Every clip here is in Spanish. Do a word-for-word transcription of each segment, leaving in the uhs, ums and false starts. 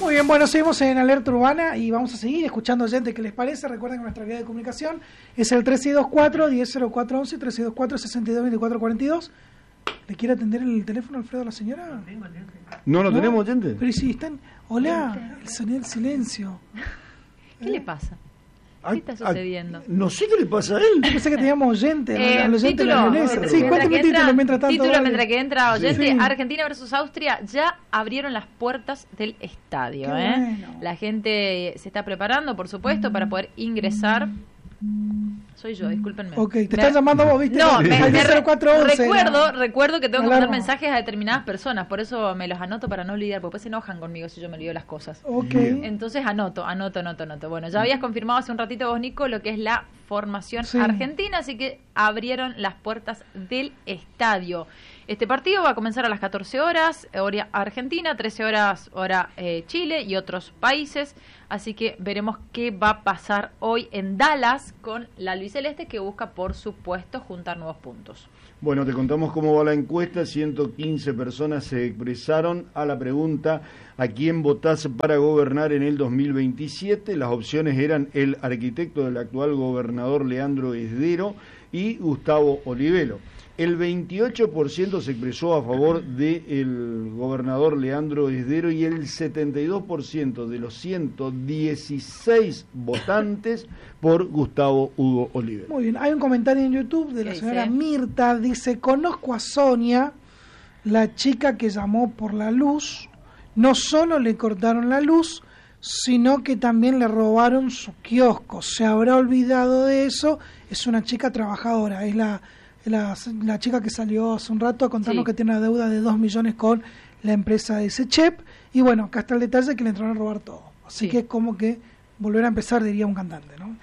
Muy bien, bueno, seguimos en Alerta Urbana y vamos a seguir escuchando gente. ¿Qué les parece? Recuerden que nuestra vía de comunicación es el tres seis dos cuatro, uno cero cero cuatro once, tres seis dos cuatro, seis dos dos cuatro cuatro dos. ¿Le quiere atender el teléfono, Alfredo, a la señora? No, no, ¿no? tenemos oyente. Pero si están... Hola, el sonido del silencio. ¿Qué ¿Eh? le pasa? ¿Qué está sucediendo? A, no sé qué le pasa a él. Yo pensé que teníamos oyente. Eh, ¿no? Oyente título, la sí, cuéntame título mientras tanto. Título vale. mientras que entra oyente. Sí. Argentina versus Austria. Ya abrieron las puertas del estadio. ¿eh? Bueno. La gente se está preparando, por supuesto, para poder ingresar. Soy yo, discúlpenme. Ok, te me... están llamando vos, ¿viste? No, me, me re... recuerdo, no. recuerdo que tengo que Alarma. mandar mensajes a determinadas personas, por eso me los anoto para no olvidar, porque después se enojan conmigo si yo me olvido las cosas. Ok. Entonces anoto, anoto, anoto, anoto. Bueno, ya habías confirmado hace un ratito vos, Nico, lo que es la formación sí. argentina, así que abrieron las puertas del estadio. Este partido va a comenzar a las catorce horas, hora Argentina, trece horas hora eh, Chile y otros países. Así que veremos qué va a pasar hoy en Dallas con la albiceleste, que busca, por supuesto, juntar nuevos puntos. Bueno, te contamos cómo va la encuesta. ciento quince personas se expresaron a la pregunta ¿a quién votás para gobernar en el dos mil veintisiete? Las opciones eran el arquitecto del actual gobernador Leandro Esdero y Gustavo Olivero. El veintiocho por ciento se expresó a favor del gobernador Leandro Esdero y el setenta y dos por ciento de los ciento dieciséis votantes por Gustavo Hugo Olivero. Muy bien, hay un comentario en YouTube de la señora Mirta, dice, conozco a Sonia, la chica que llamó por la luz, no solo le cortaron la luz, sino que también le robaron su kiosco, se habrá olvidado de eso, es una chica trabajadora, es la... La, la chica que salió hace un rato a contarnos sí. que tiene una deuda de dos millones con la empresa de Sechep. Y bueno, acá está el detalle que le entraron a robar todo. Así sí. que es como que volver a empezar, diría un cantante, ¿no?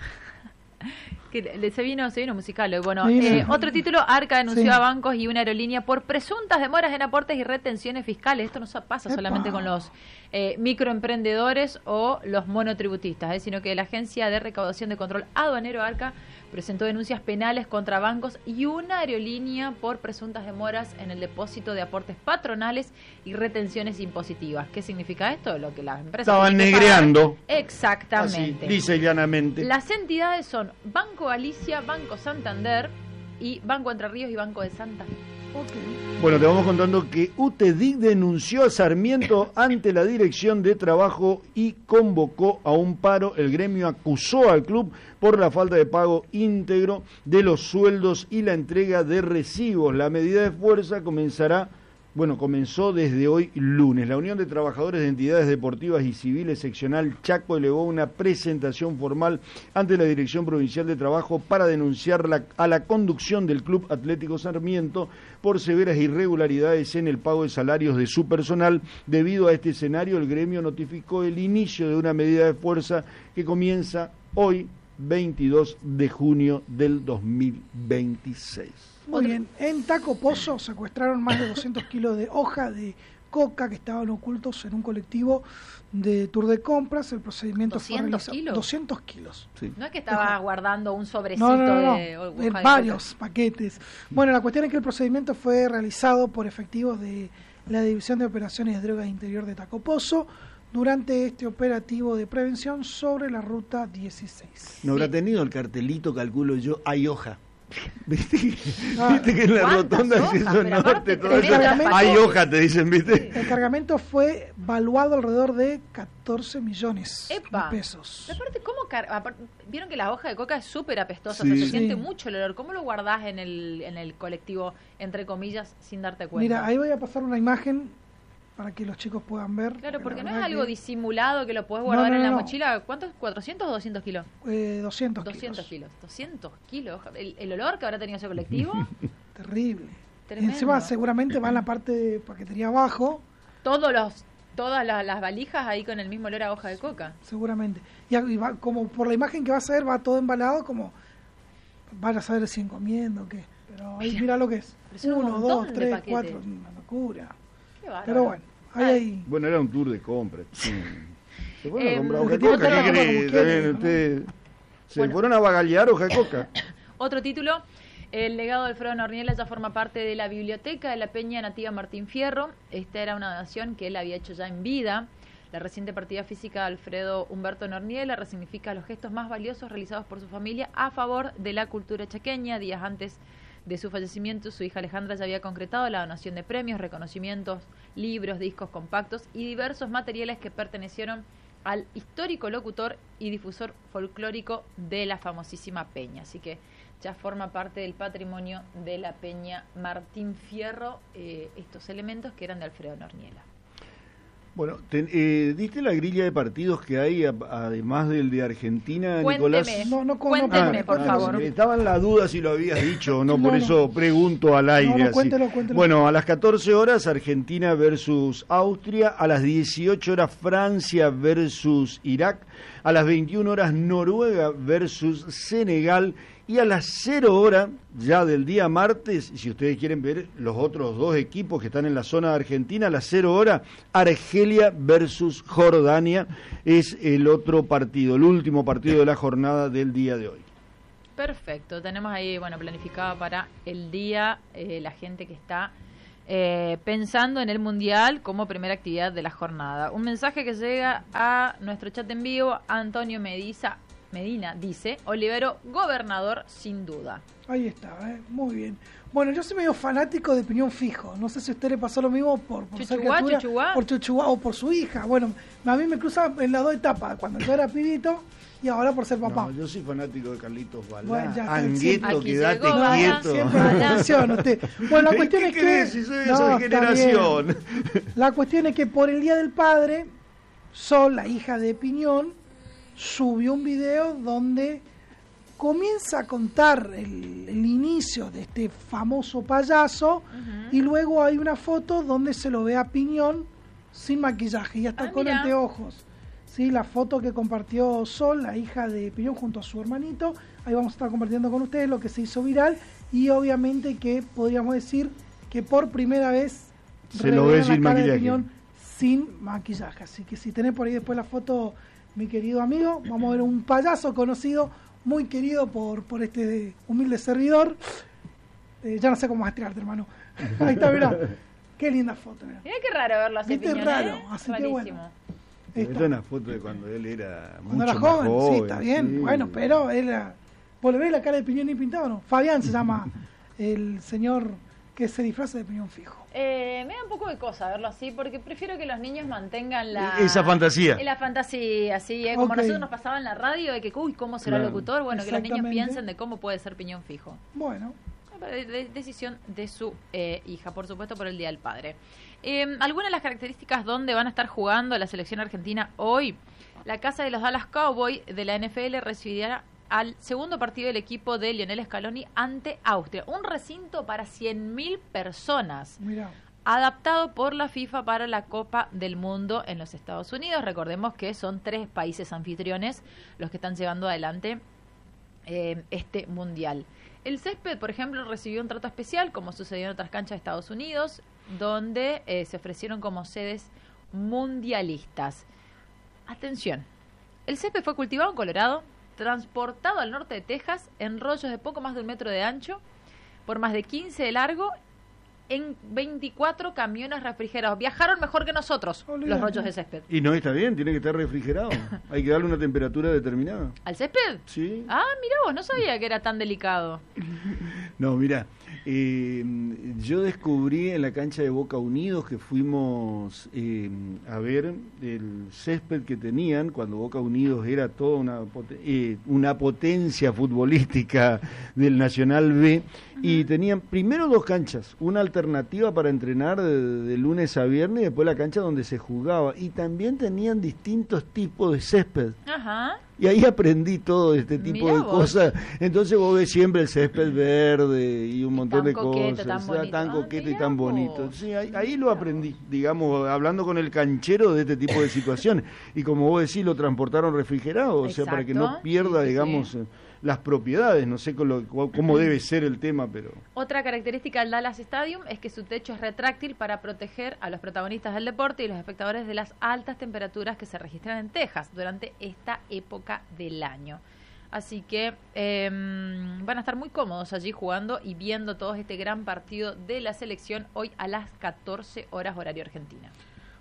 Que se vino, se vino musical hoy. Bueno, sí, eh, sí. otro título, Arca denunció sí. a bancos y una aerolínea por presuntas demoras en aportes y retenciones fiscales. Esto no pasa Epa. solamente con los eh, microemprendedores o los monotributistas, eh, sino que la Agencia de Recaudación de Control Aduanero, Arca, presentó denuncias penales contra bancos y una aerolínea por presuntas demoras en el depósito de aportes patronales y retenciones impositivas. ¿Qué significa esto? Lo que las empresas estaban negreando. Exactamente. Así, dice llanamente. Las entidades son Banco Galicia, Banco Santander y Banco Entre Ríos y Banco de Santa Fe. Okay. Bueno, te vamos contando que U T E D I C denunció a Sarmiento ante la Dirección de Trabajo y convocó a un paro. El gremio acusó al club por la falta de pago íntegro de los sueldos y la entrega de recibos. La medida de fuerza comenzará, bueno, comenzó desde hoy lunes. La Unión de Trabajadores de Entidades Deportivas y Civiles Seccional Chaco elevó una presentación formal ante la Dirección Provincial de Trabajo para denunciar la, a la conducción del Club Atlético Sarmiento por severas irregularidades en el pago de salarios de su personal. Debido a este escenario, el gremio notificó el inicio de una medida de fuerza que comienza hoy, veintidós de junio del dos mil veintiséis. Muy bien, en Taco Pozo secuestraron más de doscientos kilos de hoja de coca que estaban ocultos en un colectivo de tour de compras. El procedimiento fue realizado. ¿Kilos? doscientos kilos. Sí. No es que estaba guardando un sobrecito no, no, no, de, no. hoja de de varios coca. paquetes. Bueno, la cuestión es que el procedimiento fue realizado por efectivos de la División de Operaciones de Drogas Interior de Taco Pozo durante este operativo de prevención sobre la ruta dieciséis. No habrá tenido el cartelito, calculo yo, hay hoja. ¿Viste que, ah, ¿viste que en la rotonda de Acceso Norte todo eso, hay hoja, te dicen, ¿viste? El cargamento fue valuado alrededor de catorce millones Epa. de pesos. Aparte, ¿cómo car aparte, vieron que la hoja de coca es súper apestosa, sí. o sea, se sí. siente mucho el olor. ¿Cómo lo guardás en el, en el colectivo, entre comillas, sin darte cuenta? Mira, ahí voy a pasar una imagen para que los chicos puedan ver. Claro, porque no es algo que... disimulado que lo puedes guardar no, no, en la no. mochila. ¿Cuántos? ¿cuatrocientos o doscientos kilos? Eh, doscientos, doscientos kilos. doscientos kilos. ¿El, el olor que habrá tenido ese colectivo? Terrible. Tremendo. Encima seguramente va en la parte de paquetería abajo. Todos los, todas las, las valijas ahí con el mismo olor a hoja de coca. Seguramente. Y, y va, como por la imagen que vas a ver, va todo embalado como... Van a saber si encomiendo o qué. Pero ahí mira lo que es. Uno, dos, tres, cuatro. Una locura. Qué bárbaro. Pero bueno. Ahí, ahí. Bueno, era un tour de compras. Sí. Se fueron eh, a comprar hoja de coca. ¿Qué querés? Quieren, usted, se bueno. fueron a bagalear hoja de coca. Otro título. El legado de Alfredo Norniela ya forma parte de la biblioteca de la Peña Nativa Martín Fierro. Esta era una donación que él había hecho ya en vida. La reciente partida física de Alfredo Humberto Norniela resignifica los gestos más valiosos realizados por su familia a favor de la cultura chaqueña. Días antes de su fallecimiento, su hija Alejandra ya había concretado la donación de premios, reconocimientos, libros, discos compactos y diversos materiales que pertenecieron al histórico locutor y difusor folclórico de la famosísima Peña. Así que ya forma parte del patrimonio de la Peña Martín Fierro, eh, estos elementos que eran de Alfredo Norniela. Bueno, te, eh, ¿diste la grilla de partidos que hay, a, además del de Argentina, Cuénteme, Nicolás? No, no, Cuéntenme, ah, por ah, favor. Estaba en la duda si lo habías dicho o no, no por no. eso pregunto al aire. No, no, así. cuéntelo, cuéntelo. Bueno, a las catorce horas Argentina versus Austria, a las dieciocho horas Francia versus Irak, a las veintiuna horas Noruega versus Senegal, y a las cero horas, ya del día martes, si ustedes quieren ver los otros dos equipos que están en la zona de Argentina, a las cero horas, Argelia versus Jordania es el otro partido, el último partido de la jornada del día de hoy. Perfecto, tenemos ahí, bueno, planificado para el día eh, la gente que está eh, pensando en el Mundial como primera actividad de la jornada. Un mensaje que llega a nuestro chat en vivo, Antonio Mediza, Medina dice, Olivero, gobernador sin duda. Ahí está, ¿eh? Muy bien. Bueno, yo soy medio fanático de Piñón Fijo. No sé si a usted le pasó lo mismo por, por ser Chuchuá, criatura, Chuchuá. por Chuchuá o por su hija. Bueno, a mí me cruza en las dos etapas, cuando yo era pibito y ahora por ser papá. No, yo soy fanático de Carlitos Balá. Bueno, ya está, Angueto, Aquí quédate llegó, Balá, quieto. Siempre la atención, usted. Bueno, la cuestión ¿Qué es que... crees si soy de No, esa está generación? bien. La cuestión es que por el Día del Padre, Sol, la hija de Piñón, subió un video donde comienza a contar el, el inicio de este famoso payaso, uh-huh. y luego hay una foto donde se lo ve a Piñón sin maquillaje y hasta ah, con mira. anteojos. Sí, la foto que compartió Sol, la hija de Piñón, junto a su hermanito. Ahí vamos a estar compartiendo con ustedes lo que se hizo viral y obviamente que podríamos decir que por primera vez se lo ve sin maquillaje. De Piñón sin maquillaje. Así que si tenés por ahí después la foto, mi querido amigo, vamos a ver un payaso conocido, muy querido por, por este humilde servidor. Eh, ya no sé cómo estirarte, hermano. Ahí está, mirá. Qué linda foto. Mirá, mirá qué raro verlo así. Viste, raro. ¿Eh? Así que bueno. Esta es una foto de cuando él era cuando mucho era joven, más joven. Sí, está bien. Sí. Bueno, pero era... ¿Vos le ves la cara de Piñón y pintado o no? Fabián se llama el señor que se disfraza de Piñón Fijo. Eh, me da un poco de cosa verlo así, porque prefiero que los niños mantengan la... Esa fantasía. La fantasía, sí. ¿eh? Como okay. nosotros nos pasaba en la radio, de que, uy, ¿cómo será el locutor? Bueno, que los niños piensen de cómo puede ser Piñón Fijo. Bueno. De, de, decisión de su eh, hija, por supuesto, por el Día del Padre. Eh, algunas de las características donde van a estar jugando la selección argentina hoy, la casa de los Dallas Cowboys de la N F L recibirá al segundo partido del equipo de Lionel Scaloni ante Austria. Un recinto para cien mil personas. Mirá. Adaptado por la FIFA para la Copa del Mundo en los Estados Unidos. Recordemos que son tres países anfitriones los que están llevando adelante eh, este mundial. El césped, por ejemplo, recibió un trato especial, como sucedió en otras canchas de Estados Unidos, donde eh, se ofrecieron como sedes mundialistas. Atención, el césped fue cultivado en Colorado, transportado al norte de Texas en rollos de poco más de un metro de ancho, por más de quince de largo, en veinticuatro camiones refrigerados. Viajaron mejor que nosotros, Olvídate. los rollos de césped. Y no está bien, tiene que estar refrigerado. Hay que darle una temperatura determinada. ¿Al césped? Sí. Ah, mira vos, no sabía que era tan delicado. No, mira, eh, yo descubrí en la cancha de Boca Unidos que fuimos eh, a ver el césped que tenían cuando Boca Unidos era toda una, eh, una potencia futbolística del Nacional B, uh-huh. y tenían primero dos canchas, una alternativa para entrenar de, de lunes a viernes y después la cancha donde se jugaba, y también tenían distintos tipos de césped. Ajá. Y ahí aprendí todo este tipo Mirá de vos. cosas. Entonces vos ves siempre el césped verde y un montón tan de coqueto, cosas. tan bonito. Tan Ah, coqueto y mirá tan vos. bonito. Sí, ahí, ahí lo aprendí, digamos, hablando con el canchero de este tipo de situaciones. Y como vos decís, lo transportaron refrigerado, o sea, para que no Exacto. pierda, Sí, sí, digamos, sí. las propiedades. No sé con lo- cómo debe ser el tema, pero... Otra característica del Dallas Stadium es que su techo es retráctil para proteger a los protagonistas del deporte y los espectadores de las altas temperaturas que se registran en Texas durante esta época del año. Así que eh, van a estar muy cómodos allí jugando y viendo todo este gran partido de la selección hoy a las catorce horas horario Argentina.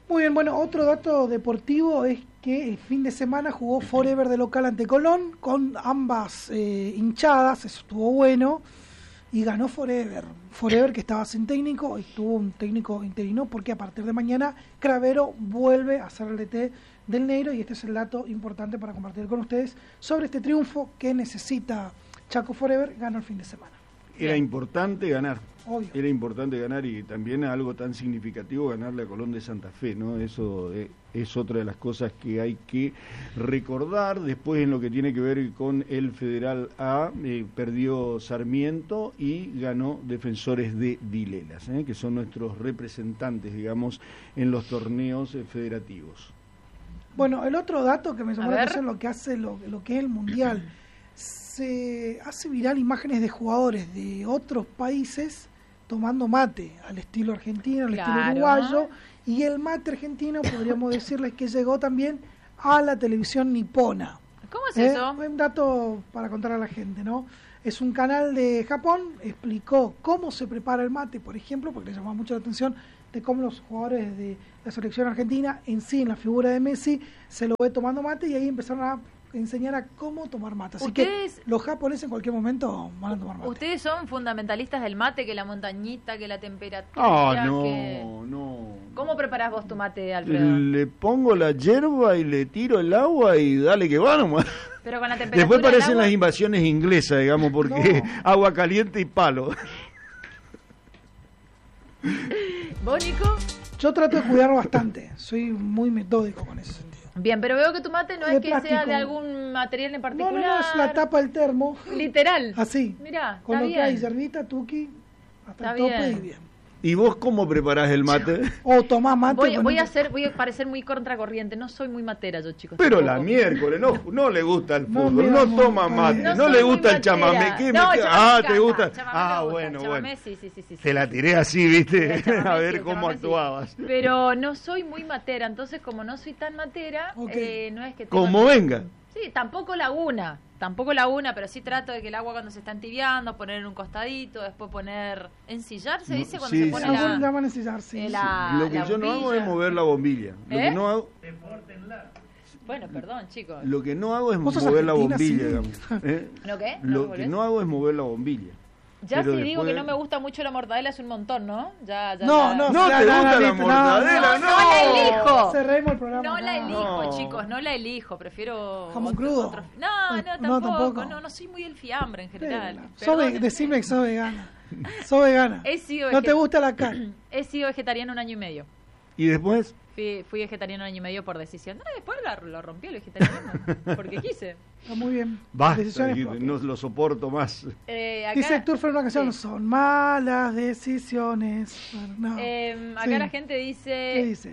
Muy bien, bueno, otro dato deportivo es que el fin de semana jugó Forever de local ante Colón con ambas eh, hinchadas, eso estuvo bueno, y ganó Forever. Forever que estaba sin técnico, y tuvo un técnico interino porque a partir de mañana Cravero vuelve a ser el D T del Negro, y este es el dato importante para compartir con ustedes sobre este triunfo que necesita Chaco Forever. Ganó el fin de semana. Era importante ganar. Obvio. Era importante ganar, y también algo tan significativo, ganarle a Colón de Santa Fe, ¿no? Eso es, es otra de las cosas que hay que recordar. Después, en lo que tiene que ver con el Federal A, eh, perdió Sarmiento y ganó Defensores de Dilelas, ¿eh? que son nuestros representantes, digamos, en los torneos eh, federativos. Bueno, el otro dato que me llamó la atención, lo que hace lo, lo que es el Mundial, se hace viral imágenes de jugadores de otros países tomando mate, al estilo argentino, al claro. estilo uruguayo, y el mate argentino, podríamos decirles que llegó también a la televisión nipona. ¿Cómo es ¿Eh? eso? Un dato para contar a la gente, ¿no? Es un canal de Japón, explicó cómo se prepara el mate, por ejemplo, porque le llamó mucho la atención de cómo los jugadores de la selección argentina, en sí, en la figura de Messi, se lo ve tomando mate, y ahí empezaron a enseñar a cómo tomar mate. Así ¿Ustedes, que los japoneses en cualquier momento van a tomar mate. ¿Ustedes son fundamentalistas del mate, que la montañita, que la temperatura? Ah, no, que... no. ¿Cómo preparás vos tu mate, Alfredo? Le pongo la hierba y le tiro el agua y dale que va nomás. Pero con la temperatura. Después parecen agua... las invasiones inglesas, digamos, porque no. Agua caliente y palo. ¿Vos, Nico? Yo trato de cuidarlo bastante, soy muy metódico con ese sentido. Bien, pero veo que tu mate no de es que plástico. sea de algún material en particular. No, no, no, es la tapa del termo. Literal. Así. Mirá, con está lo bien. que hay, yerbita, tuqui, hasta Está el tope bien. y bien. ¿Y vos cómo preparás el mate? O tomás mate. Voy, con voy un- a hacer, voy a parecer muy contracorriente. No soy muy matera yo, chicos. Pero tampoco. la miércoles, no, no le gusta el No, fútbol, mi no, amor, toma está mate, bien. no, No le soy gusta muy el chamamé. matera. ¿Qué No, me- chamamé ah, me ¿te encanta, gusta? chamamé Ah, me gusta, bueno, chamamé, bueno. sí, sí, sí, sí, Te sí. la tiré así, ¿viste? El chamamé A sí, ver el cómo chamamé sí. actuabas. Pero no soy muy matera, entonces como no soy tan matera, Ok. eh, no es que tenga- Como venga. Sí, tampoco laguna, tampoco laguna, pero sí trato de que el agua cuando se está entibiando, poner en un costadito, después poner, ensillar se dice cuando Sí, se pone sí, la... Algunos llaman ensillar, sí. eh, la- Lo que la yo no hago bombilla. es mover la bombilla. Lo ¿Eh? que no hago, Bueno, perdón, chicos. lo que no hago es Vos sos mover la argentina, bombilla, sí. digamos. ¿eh? ¿Lo qué? ¿No Lo que volvés? no hago es mover la bombilla. Ya Pero si digo que después- no me gusta mucho la mortadela es un montón, ¿no? Ya, ya, No, ya. no, No ya, te ya, gusta ya, la no, mortadela, no, no la elijo. Cerremos el programa. No la no. elijo, No. chicos, no la elijo, prefiero... ¿Jamón otro- crudo? otro- No, Eh, no, no, tampoco, tampoco. no, no soy muy del fiambre en general. Sos ve- Perdónenme. decime que sos vegana. Sos vegana. He sido, No veget- te gusta la carne. he sido vegetariano un año y medio. Y después, Fui, fui vegetariano un año y medio por decisión. No, después lo, lo rompió el vegetarianismo, porque quise. Está muy bien. basta, Decisiones dijiste, propias. no lo soporto más. Eh, acá, Dice Héctor Fer en una canción, Sí. son malas decisiones. Bueno, no. eh, acá Sí. la gente dice, ¿Qué dice?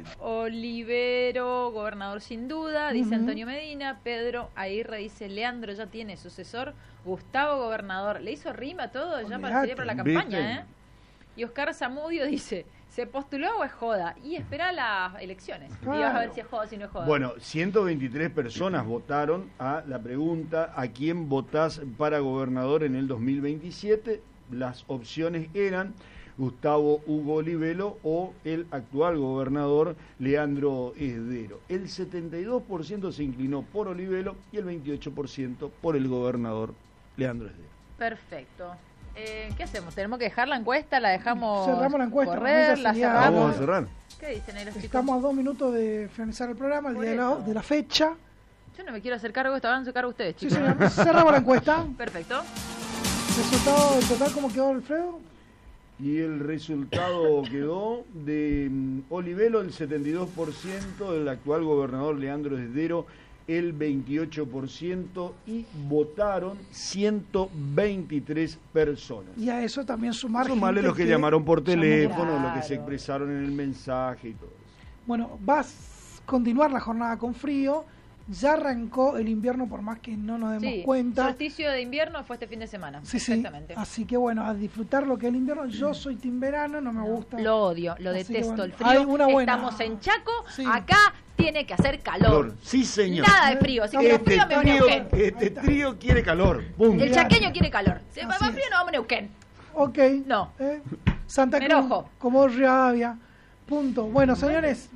Olivero, gobernador sin duda, dice Ujú. Antonio Medina. Pedro Aguirre dice, Leandro ya tiene sucesor. Gustavo, gobernador. Le hizo rima todo, ya Olvídate. parecería para la ¿Viste? campaña, ¿eh? Y Oscar Zamudio dice, ¿se postuló o es joda? Y espera las elecciones. Y vas a ver si es joda o si no es joda. Bueno, ciento veintitrés personas votaron a la pregunta ¿a quién votás para gobernador en el dos mil veintisiete? Las opciones eran Gustavo Hugo Olivelo o el actual gobernador Leandro Esdero. El setenta y dos por ciento se inclinó por Olivelo y el veintiocho por ciento por el gobernador Leandro Esdero. Perfecto. Eh, ¿Qué hacemos? ¿Tenemos que dejar la encuesta? ¿La dejamos Cerramos la encuesta, correr? vamos a ¿La sería- cerramos? Vamos a cerrar. ¿Qué dicen ahí los chicos? Estamos a dos minutos de finalizar el programa, el Por día de la, eso. de la fecha. Yo no me quiero hacer cargo de esto, háganse cargo ustedes, Sí, chicos. señor. Cerramos la encuesta. Perfecto. Resultado del total, ¿cómo quedó, Alfredo? Y el resultado quedó de mm, Olivelo el setenta y dos por ciento, el actual gobernador Leandro Esdero el veintiocho por ciento y votaron ciento veintitrés personas. Y a eso también sumar Sumarle gente los que, llamaron por llamó. teléfono, los que Claro. se expresaron en el mensaje y todo eso. Bueno, va a s- continuar la jornada con frío. Ya arrancó el invierno, por más que no nos demos Sí, cuenta. solsticio de invierno fue este fin de semana. Sí, sí. Exactamente. Así que bueno, a disfrutar lo que es el invierno. Yo soy team verano, no me gusta. Lo odio, lo Así que detesto, bueno, el hay frío. una buena- Estamos en Chaco, Sí. acá tiene que hacer calor. Calor. Sí, señor. Nada de frío, así que los Este fríos me van a trío, Neuquén. este trío quiere calor. Punto. El chaqueño quiere calor. Si va Así más es. frío, no vamos a Neuquén. Ok. No. Eh, Santa Me Cruz, enojo. como Rivadavia. Punto. Bueno, señores,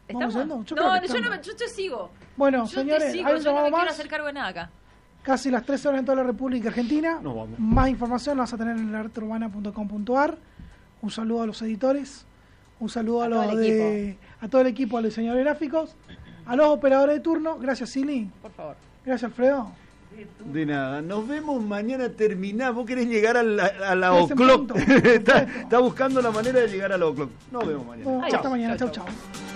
¿Vamos yendo? Yo no, yo, no, yo te sigo. Bueno, yo señores, sigo, hay un yo llamado no me más. quiero hacer cargo de nada acá. Casi las tres horas en toda la República Argentina. Nos vamos. Más información la vas a tener en arteurbana punto com punto ar. Un saludo a los editores. Un saludo a, a, los todo de, a todo el equipo, a los diseñadores gráficos, a los operadores de turno. Gracias, Silly. Por favor. Gracias, Alfredo. De nada. Nos vemos mañana. Terminás. Vos querés llegar a la, a la o'clock. está, está buscando la manera de llegar a la o'clock. Nos vemos mañana. Oh, hasta mañana. Chau, chau. chau.